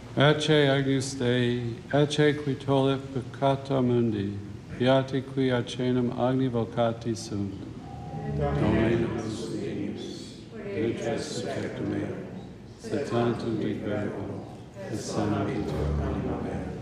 Ecce Agnus Dei, ecce qui tollit peccata mundi, beati qui acenum agni vocati sunt. Domine nos dignus, nutres succectum mea, sed tantum de verbo, et sana vitor anima mea.